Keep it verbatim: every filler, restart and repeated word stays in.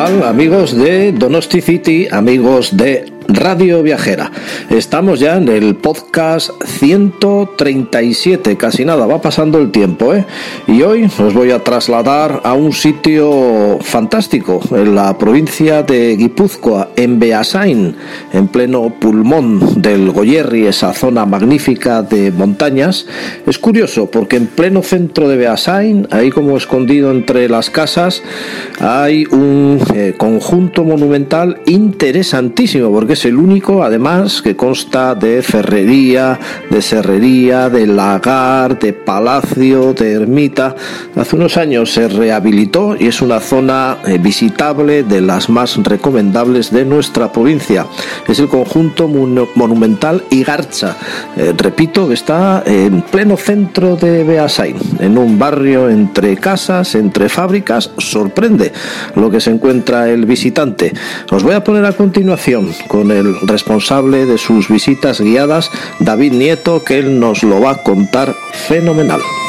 tal, amigos de Donosti City, amigos de Radio Viajera? Estamos ya en el podcast ciento treinta y siete, casi nada, va pasando el tiempo, ¿eh? Y hoy os voy a trasladar a un sitio fantástico en la provincia de Guipúzcoa, en Beasain, en pleno pulmón del Goierri, esa zona magnífica de montañas. Es curioso porque en pleno centro de Beasain, ahí como escondido entre las casas, hay un eh, conjunto monumental interesantísimo, porque es el único, además, que consta de ferrería, de serrería, de lagar, de palacio, de ermita. Hace unos años se rehabilitó y es una zona eh, visitable, de las más recomendables de nuestra provincia. Es el conjunto mon- monumental Igartza, eh, repito, que está en pleno centro de Beasain, en un barrio entre casas, entre fábricas. Sorprende lo que se encuentra el visitante. Os voy a poner a continuación con el responsable de sus visitas guiadas, David Nieto, que él nos lo va a contar fenomenal.